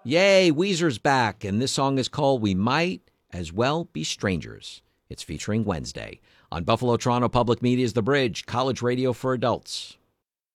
Yay, Weezer's back, and this song is called We Might As Well Be Strangers. It's featuring Wednesday on Buffalo Toronto Public Media's The Bridge, college radio for adults.